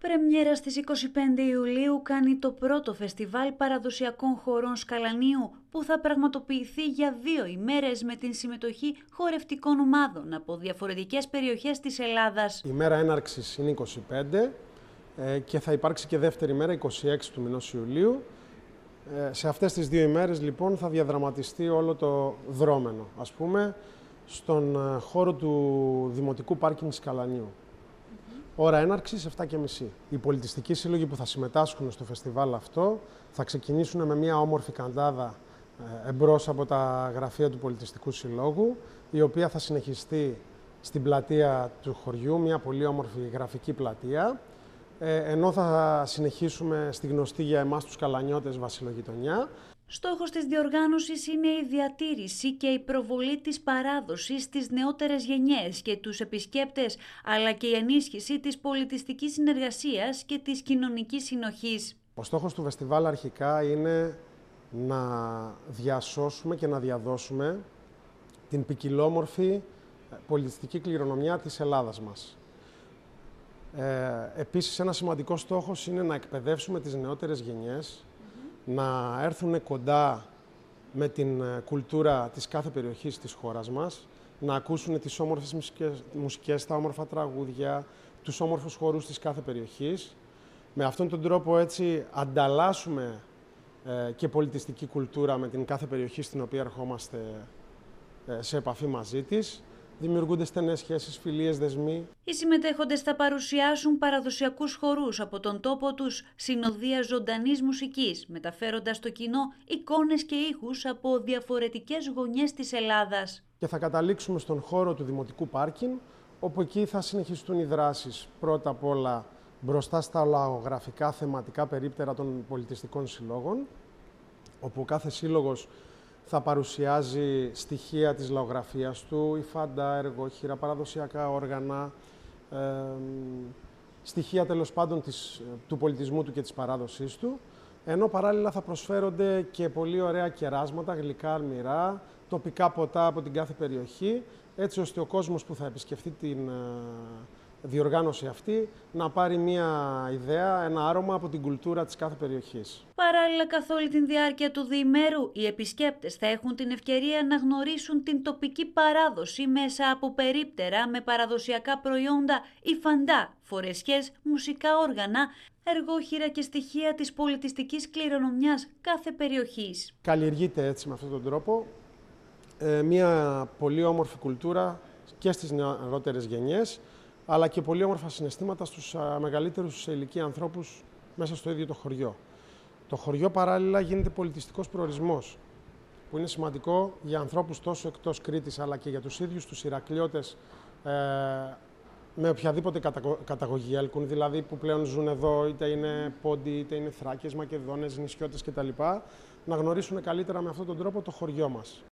Πρεμιέρα στις 25 Ιουλίου κάνει το πρώτο φεστιβάλ παραδοσιακών χορών Σκαλανίου, που θα πραγματοποιηθεί για 2 ημέρες με την συμμετοχή χορευτικών ομάδων από διαφορετικές περιοχές της Ελλάδας. Η μέρα έναρξης είναι 25 και θα υπάρξει και δεύτερη μέρα, 26 του μηνός Ιουλίου. Σε αυτές τις 2 ημέρες λοιπόν θα διαδραματιστεί όλο το δρόμενο, ας πούμε, στον χώρο του Δημοτικού Πάρκινγκ Σκαλανίου. Ώρα έναρξης 7:30. Οι πολιτιστικοί σύλλογοι που θα συμμετάσχουν στο φεστιβάλ αυτό θα ξεκινήσουν με μια όμορφη καντάδα εμπρός από τα γραφεία του Πολιτιστικού Συλλόγου, η οποία θα συνεχιστεί στην πλατεία του χωριού, μια πολύ όμορφη γραφική πλατεία, ενώ θα συνεχίσουμε στη γνωστή για εμάς τους Καλανιώτες Βασιλογειτονιά. Στόχος της διοργάνωσης είναι η διατήρηση και η προβολή της παράδοσης στις νεότερες γενιές και τους επισκέπτες, αλλά και η ενίσχυση της πολιτιστικής συνεργασίας και της κοινωνικής συνοχής. Ο στόχος του φεστιβάλ αρχικά είναι να διασώσουμε και να διαδώσουμε την ποικιλόμορφη πολιτιστική κληρονομιά της Ελλάδας μας. Επίσης, ένα σημαντικό στόχος είναι να εκπαιδεύσουμε τις νεότερες γενιές, να έρθουν κοντά με την κουλτούρα της κάθε περιοχής της χώρας μας, να ακούσουν τις όμορφες μουσικές, τα όμορφα τραγούδια, τους όμορφους χορούς της κάθε περιοχής. Με αυτόν τον τρόπο έτσι ανταλλάσσουμε και πολιτιστική κουλτούρα με την κάθε περιοχή στην οποία ερχόμαστε σε επαφή μαζί της. Δημιουργούνται στενές σχέσεις, φιλίες, δεσμοί. Οι συμμετέχοντες θα παρουσιάσουν παραδοσιακούς χορούς από τον τόπο τους, συνοδεία ζωντανής μουσικής, μεταφέροντας στο κοινό εικόνες και ήχους από διαφορετικές γωνιές της Ελλάδας. Και θα καταλήξουμε στον χώρο του Δημοτικού Πάρκινγκ, όπου εκεί θα συνεχιστούν οι δράσεις. Πρώτα απ' όλα μπροστά στα λαογραφικά θεματικά περίπτερα των πολιτιστικών συλλόγων, όπου κάθε σύλλογος θα παρουσιάζει στοιχεία της λαογραφίας του, υφαντά, εργόχειρα, παραδοσιακά όργανα, στοιχεία τέλος πάντων του πολιτισμού του και της παράδοσής του, ενώ παράλληλα θα προσφέρονται και πολύ ωραία κεράσματα, γλυκά αλμυρά, τοπικά ποτά από την κάθε περιοχή, έτσι ώστε ο κόσμος που θα επισκεφτεί την διοργάνωση αυτή να πάρει μια ιδέα, ένα άρωμα από την κουλτούρα της κάθε περιοχής. Παράλληλα, καθ' όλη την διάρκεια του διημέρου, οι επισκέπτες θα έχουν την ευκαιρία να γνωρίσουν την τοπική παράδοση μέσα από περίπτερα με παραδοσιακά προϊόντα, υφαντά, φορεσιές, μουσικά όργανα, εργόχειρα και στοιχεία της πολιτιστικής κληρονομιάς κάθε περιοχής. Καλλιεργείται έτσι με αυτόν τον τρόπο μια πολύ όμορφη κουλτούρα και στις νεότερες γενιές, αλλά και πολύ όμορφα συναισθήματα στους μεγαλύτερους σε ηλικία ανθρώπους μέσα στο ίδιο το χωριό. Το χωριό παράλληλα γίνεται πολιτιστικός προορισμός, που είναι σημαντικό για ανθρώπους τόσο εκτός Κρήτης, αλλά και για τους ίδιους τους Ηρακλειώτες με οποιαδήποτε καταγωγή έλκουν, δηλαδή που πλέον ζουν εδώ, είτε είναι Πόντοι, είτε είναι Θράκες, Μακεδόνες, νησιώτες κτλ. Να γνωρίσουν καλύτερα με αυτόν τον τρόπο το χωριό μας.